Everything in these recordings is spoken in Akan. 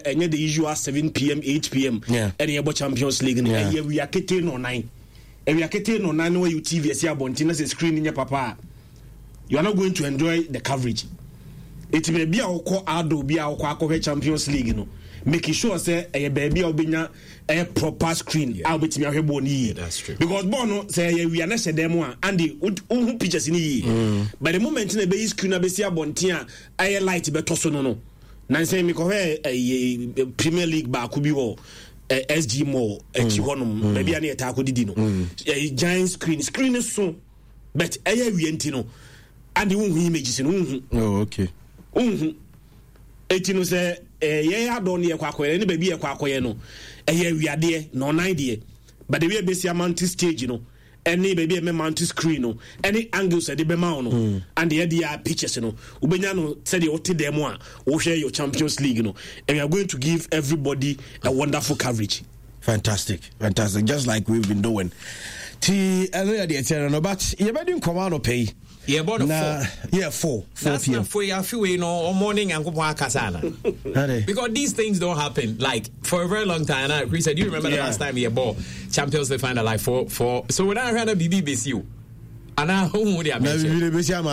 the usual 7 p.m. 8 p.m. Any about Champions League and we are getting on 9. And we are getting on 9 where you TV see a bontina screen in your papa. You are not going to enjoy the coverage. It may be our call Ado be our call Champions League, you know. Making sure say a baby or being a proper screen. I'll be to me. That's true. Because Bono say we are not said them one and the pictures in the by the moment in the base screen I see a bontia I light but also no. Nancy me ko a Premier League ba could be all SG more Chihonum maybe any attack with Dino. A giant screen is so but I we and the images in okay. Etino say yeah don ye kwakwa any baby ye kwakwa no we are there no 9 there but the way be mount stage you know any baby me mount screen no any angles e be ma no and the pictures no ubenya no say the ote dem a wo share your Champions League no and we are going to give everybody a wonderful coverage. Fantastic just like we've been doing ti earlier the eternal but you better come on pay. Yeah, about 4. Yeah, 4 That's p.m. not for you. I feel morning and go kasana. Because these things don't happen. Like for a very long time. And Chris said, you remember the last time you bought Champions League final like 4. So when I heard a BBBCU, and I who would have mentioned?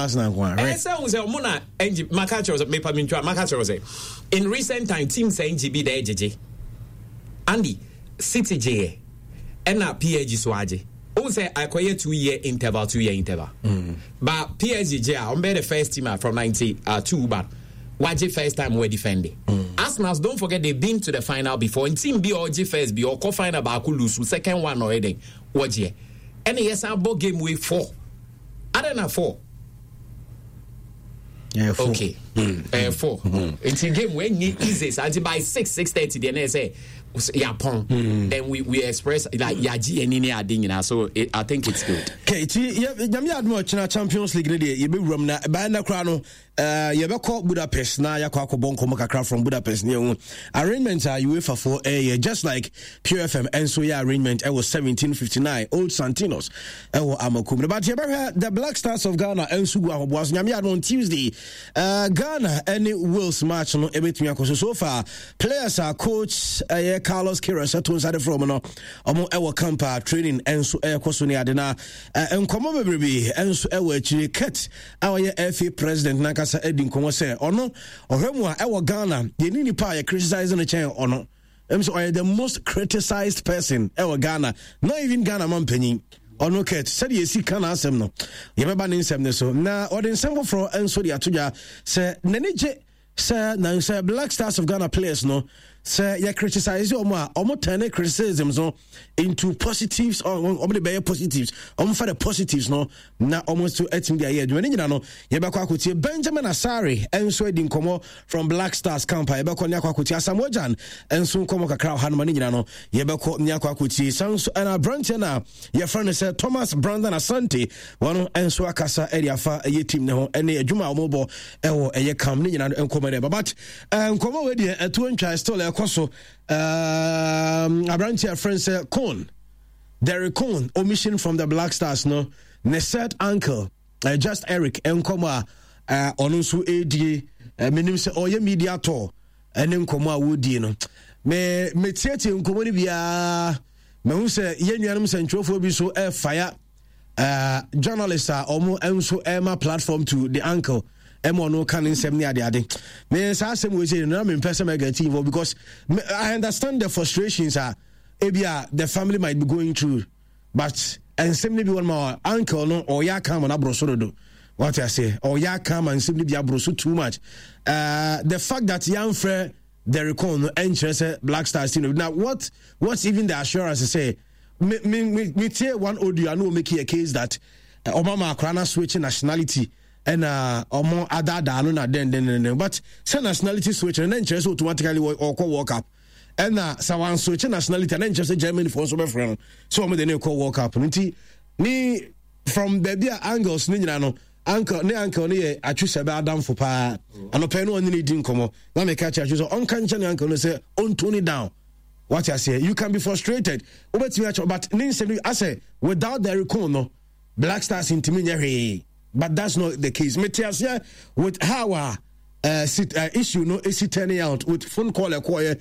In recent time, team saying GB the JJ, Andy City J, and now PSG Swaji. Who say I acquire 2 year interval. But PSG on the first team from 92, but Waji first time we're defending. Arsenal, don't forget they've been to the final before. In team B or G first B or co-final about lose second one already. Waji. And yes, I bought game way 4. I don't know 4. Yeah, 4. Okay. 4. It's a game when you easy. So by 6:30, then they say then we express like yaji and any ading, so I think it's good. Okay, Champions League you be room na by na krano you be call Budapest na ya kwa bonko makakra from Budapest near arrangement are UEFA for a year just like Pure FM and so yeah arrangement was 1759 Old Santinos Amakum but you the Black Stars of Ghana and Sugu was on Tuesday Ghana any Wales match no ebetumi so far players are coach Carlos Queiroz at from no omo ewo campa training enso ekoso ne ade na enkomo bebrebe enso ewo akiri ket awoye FA president nakasa edin komo se ono ohwemu a ewo Ghana ye ni nipa ye criticize no chen ono so the most criticized person ewo Ghana not even Ghana man panyin ono ket said ye sika na asem no ye beba ne nsem ne so na odin nsem for enso de atoja se nanije sir now sir Black Stars of Ghana players no sir you criticize omo turn criticisms no into positives or omo the positives omo for the positives no na almost to etim the year when nyina no ye be kwa akotie Benjamin Asare enso edi nkomo from Black Stars camp ye be kwa nya kwa akotie Samojan enso nkomo kakra hanuma nyina no ye be kwa nya kwa akotie sanso na branch na ye friend say Thomas Brandon Asante wono enso akasa edi afa ye team ne ho ene adwuma omo bo ewo eye kam nyina no enkomo de but enkomo we de etu ntwa still Koso Abrantia friends Cone Derek Cone omission from the Black Stars no Nesset uncle just Eric Enkoma onunsu AD menim se oye media tour ene nkoma wodi no me tiete nkoma ni bia me hu se yenuanum sentrofo bi so fire journalists are omo enso ema platform to the uncle Emo no can in sem near the ade. Me say we say no me person me get involved because I understand the frustrations are ebia the family might be going through, but and simply be one more uncle no or ya come on abroso do. What I say or ya come and simply be abroso too much. The fact that young friend the recall no interest Black Stars team. Now what's even the assurance to say me tell one audio I know make a case that Obama Krana switching nationality and omo ada no na den but say nationality switch and then just automatically or call walk up and someone switch nationality and then just Germany for so friend so omo dey call walk up ni from baby angles ni nyina no uncle ni atwese be adam for pa anope no oni din komo na me catch atwese on kan chane uncle no say on tone down what I say you can be frustrated obetimi but ni say I say without the recall no Black Stars intimi but that's not the case. Metiasia with how issue no is turning out with phone call acquire